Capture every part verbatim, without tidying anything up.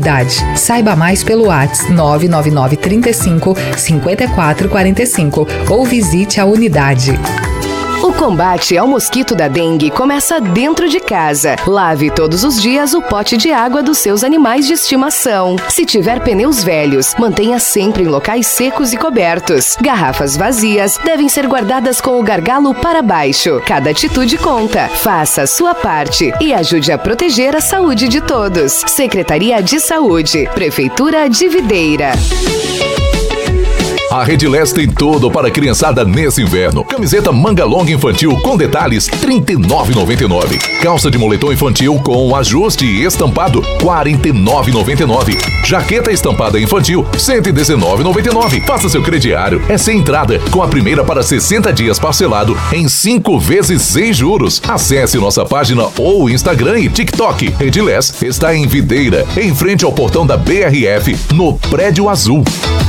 unidade. Saiba mais pelo WhatsApp nove nove nove, três cinco, cinco quatro quatro cinco ou visite a unidade. O combate ao mosquito da dengue começa dentro de casa. Lave todos os dias o pote de água dos seus animais de estimação. Se tiver pneus velhos, mantenha sempre em locais secos e cobertos. Garrafas vazias devem ser guardadas com o gargalo para baixo. Cada atitude conta. Faça a sua parte e ajude a proteger a saúde de todos. Secretaria de Saúde, Prefeitura de Videira. A Redilés tem tudo para a criançada nesse inverno. Camiseta manga longa infantil com detalhes, trinta e nove reais e noventa e nove centavos. Calça de moletom infantil com ajuste e estampado, quarenta e nove reais e noventa e nove centavos. Jaqueta estampada infantil, cento e dezenove reais e noventa e nove centavos. Faça seu crediário. É sem entrada, com a primeira para sessenta dias parcelado em cinco vezes sem juros. Acesse nossa página ou Instagram e TikTok. Redilés está em Videira, em frente ao portão da B R F, no Prédio Azul.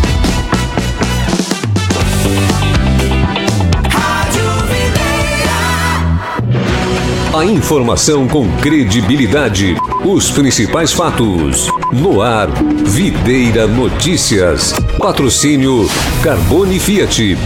A informação com credibilidade. Os principais fatos. No ar, Videira Notícias. Patrocínio Carbone Fiat.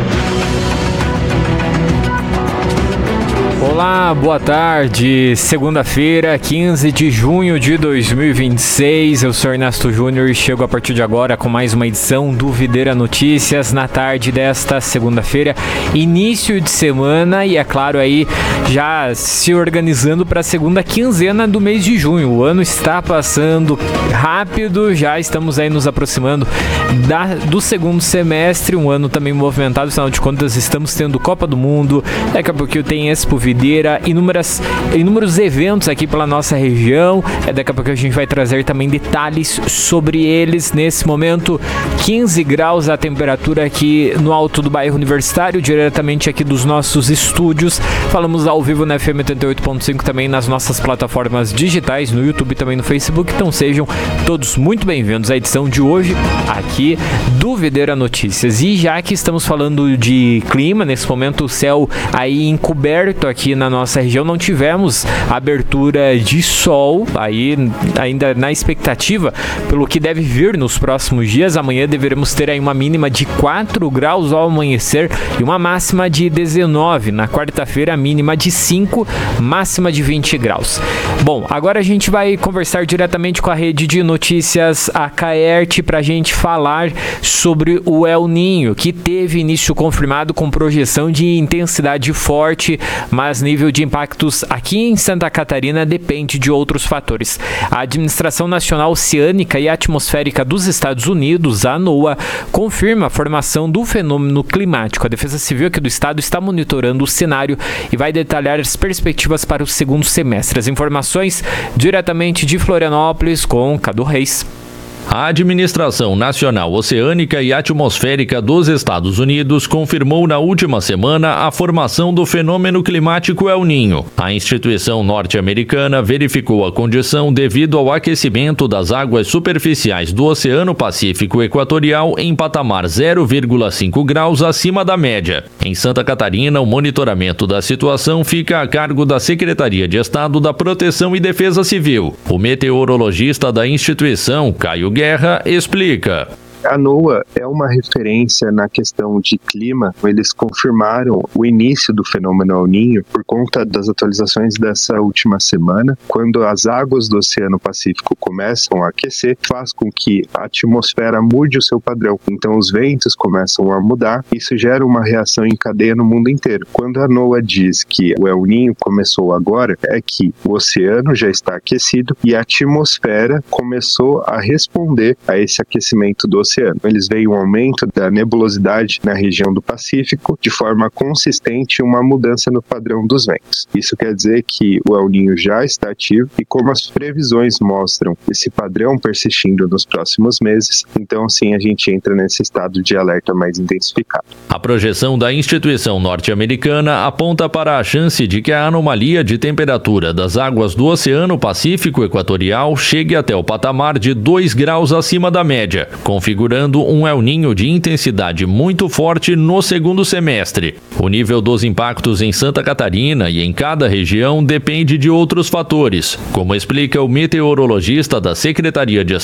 Olá, boa tarde. Segunda-feira, quinze de junho de dois mil e vinte e seis. Eu sou Ernesto Júnior e chego a partir de agora com mais uma edição do Videira Notícias na tarde desta segunda-feira, início de semana e, é claro, aí já se organizando para a segunda quinzena do mês de junho. O ano está passando rápido, já estamos aí nos aproximando da, do segundo semestre, um ano também movimentado, afinal de contas estamos tendo Copa do Mundo, daqui a pouquinho tem Expo Videira, inúmeras, inúmeros eventos aqui pela nossa região. É, daqui a pouco a gente vai trazer também detalhes sobre eles. Nesse momento, quinze graus a temperatura aqui no alto do bairro Universitário, diretamente aqui dos nossos estúdios. Falamos ao vivo na F M oitenta e oito ponto cinco, também nas nossas plataformas digitais, no YouTube e também no Facebook. Então sejam todos muito bem-vindos à edição de hoje aqui do Videira Notícias. E já que estamos falando de clima, nesse momento o céu aí encoberto aqui na nossa região, não tivemos abertura de sol, aí ainda na expectativa pelo que deve vir nos próximos dias. Amanhã deveremos ter aí uma mínima de quatro graus ao amanhecer e uma máxima de dezenove. Na quarta-feira, a mínima de cinco, máxima de vinte graus. Bom, agora a gente vai conversar diretamente com a rede de notícias, a Caerte, para a gente falar sobre o El Ninho, que teve início confirmado com projeção de intensidade forte, mas nível de impactos aqui em Santa Catarina depende de outros fatores. A Administração Nacional Oceânica e Atmosférica dos Estados Unidos, a NOAA, confirma a formação do fenômeno climático. A Defesa Civil aqui do estado está monitorando o cenário e vai detalhar as perspectivas para o segundo semestre. As informações diretamente de Florianópolis com Cadu Reis. A Administração Nacional Oceânica e Atmosférica dos Estados Unidos confirmou na última semana a formação do fenômeno climático El Ninho. A instituição norte-americana verificou a condição devido ao aquecimento das águas superficiais do Oceano Pacífico Equatorial em patamar zero vírgula cinco graus acima da média. Em Santa Catarina, o monitoramento da situação fica a cargo da Secretaria de Estado da Proteção e Defesa Civil. O meteorologista da instituição, Caio Guerra, explica. A NOAA é uma referência na questão de clima. Eles confirmaram o início do fenômeno El Ninho por conta das atualizações dessa última semana. Quando as águas do Oceano Pacífico começam a aquecer, faz com que a atmosfera mude o seu padrão. Então os ventos começam a mudar. Isso gera uma reação em cadeia no mundo inteiro. Quando a NOAA diz que o El Ninho começou agora, é que o oceano já está aquecido e a atmosfera começou a responder a esse aquecimento do oceano. Eles veem um aumento da nebulosidade na região do Pacífico de forma consistente e uma mudança no padrão dos ventos. Isso quer dizer que o El Ninho já está ativo e como as previsões mostram esse padrão persistindo nos próximos meses, então sim a gente entra nesse estado de alerta mais intensificado. A projeção da instituição norte-americana aponta para a chance de que a anomalia de temperatura das águas do Oceano Pacífico Equatorial chegue até o patamar de dois graus acima da média, configurando um El Ninho de intensidade muito forte no segundo semestre. O nível dos impactos em Santa Catarina e em cada região depende de outros fatores, como explica o meteorologista da Secretaria de